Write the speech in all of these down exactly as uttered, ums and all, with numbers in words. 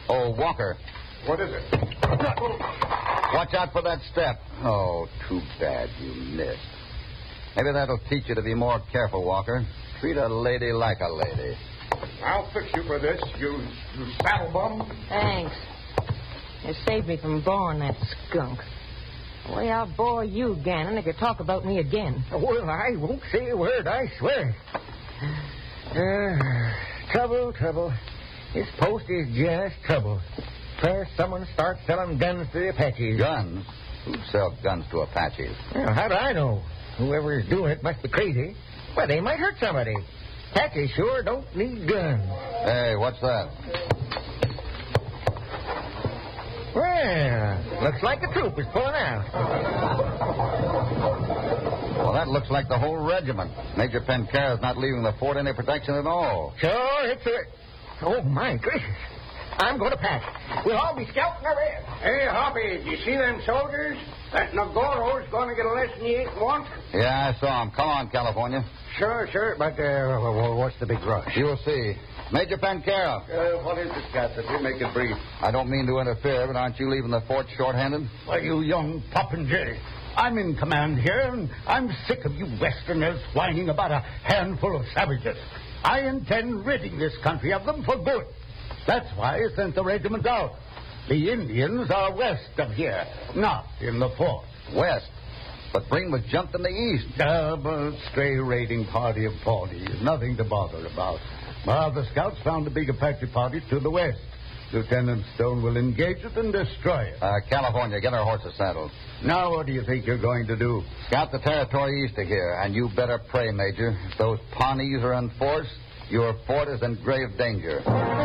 Oh, Walker. What is it? Watch out for that step. Oh, too bad you missed. Maybe that'll teach you to be more careful, Walker. Treat a lady like a lady. I'll fix you for this, you, you saddle bum. Thanks. You saved me from boring that skunk. The way I'll bore you, Gannon, if you talk about me again. Well, I won't say a word, I swear. Uh, trouble, trouble. This post is just trouble. First, someone starts selling guns to the Apaches. Guns? Who sells guns to Apaches? Well, how do I know? Whoever's doing it must be crazy. Well, they might hurt somebody. Apaches sure don't need guns. Hey, what's that? Well, looks like a troop is pulling out. Well, that looks like the whole regiment. Major Pencare's not leaving the fort any protection at all. Sure, it's a... Oh, my gracious. I'm going to pack. We'll all be scouting around. Hey, Hoppy, you see them soldiers? That Nagoro's going to get a lesson you ain't want. Yeah, I saw him. Come on, California. Sure, sure, but uh, what's the big rush? You'll see. Major Pencare. Uh, what is it, Cassidy? Make it brief. I don't mean to interfere, but aren't you leaving the fort short-handed? Why, you young popinjay. I'm in command here, and I'm sick of you Westerners whining about a handful of savages. I intend ridding this country of them for good. That's why I sent the regiment out. The Indians are west of here, not in the fort. West? But Breen was jumped in the east. Uh, but stray raiding party of Pawnees. Nothing to bother about. Well, the scouts found a big Apache party to the west. Lieutenant Stone will engage it and destroy it. Uh, California, get our horses saddled. Now what do you think you're going to do? Scout the territory east of here, and you better pray, Major. If those Pawnees are enforced, your fort is in grave danger.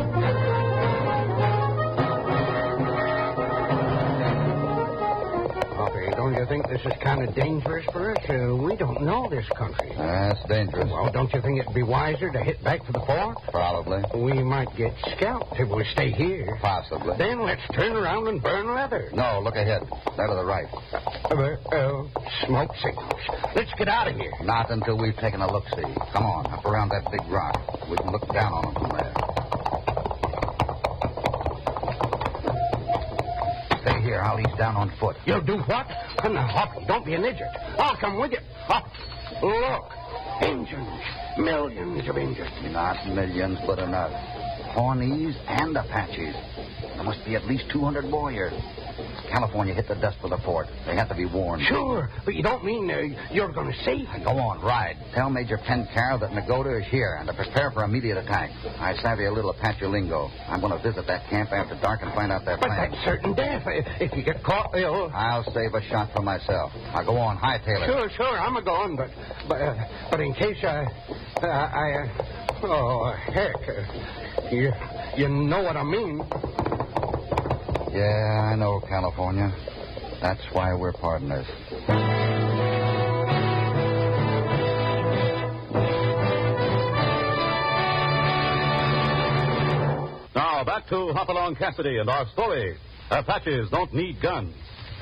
Hoppy, don't you think this is kind of dangerous for us? Uh, we don't know this country. That's dangerous. Well, don't you think it'd be wiser to hit back for the fort? Probably. We might get scalped if we stay here. Possibly. Then let's turn around and burn leather. No, look ahead. That to the right. Uh, uh, smoke signals. Let's get out of here. Not until we've taken a look-see. Come on, up around that big rock. We can look down on them from there. Stay here. I'll ease down on foot. You'll do what? Oh, now, Hoppy, don't be an idiot. I'll come with you. Hop. Look. Engines. Millions of engines. Not millions, but enough. Pawnees and Apaches. There must be at least two hundred warriors. California hit the dust for the fort. They have to be warned. Sure, but you don't mean uh, you're going to save him. Go on, ride. Tell Major Pencare that Nagoda is here and to prepare for immediate attack. I savvy a little Apache lingo. I'm going to visit that camp after dark and find out their But plans. that's certain death. If, if you get caught, you'll... I'll save a shot for myself. Now go on, hightail it. Sure, sure, I'm a going, but but uh, but in case I uh, I uh, oh heck, uh, you you know what I mean. Yeah, I know, California. That's why we're partners. Now, back to Hopalong Cassidy and our story. Apaches don't need guns.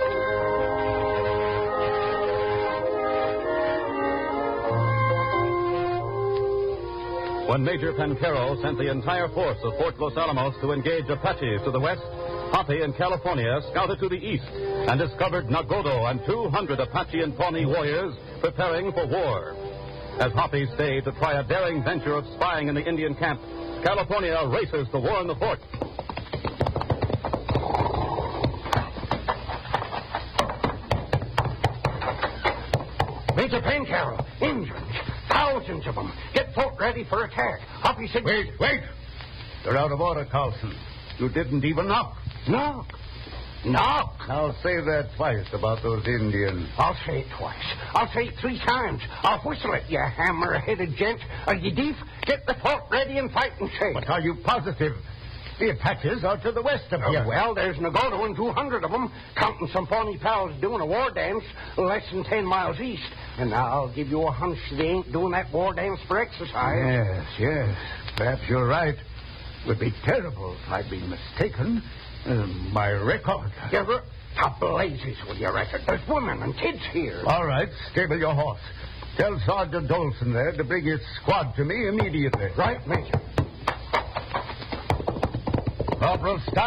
When Major Pencaro sent the entire force of Fort Los Alamos to engage Apaches to the west, Hoppy in California scouted to the east and discovered Nagodo and two hundred Apache and Pawnee warriors preparing for war. As Hoppy stayed to try a daring venture of spying in the Indian camp, California races to warn the fort. Major Pencaro, Indians, thousands of them. Get fort ready for attack. Hoppy said... Wait, wait! You're out of order, Carlson. You didn't even knock. Knock. Knock. Now say that twice about those Indians. I'll say it twice. I'll say it three times. I'll whistle it, you hammer-headed gent. Are you deaf? Get the fort ready and fight and say. But are you positive? The Apaches are to the west of Oh, here. well, there's Nagodo and two hundred of them, counting some Pawnee pals doing a war dance less than ten miles east. And I'll give you a hunch they ain't doing that war dance for exercise. Yes, yes. Perhaps you're right. It would be terrible if I'd been mistaken. Uh, my record. You're top blazes with your record. There's women and kids here. All right, stable your horse. Tell Sergeant Dolson there to bring his squad to me immediately. Right, Major. Corporal, stop.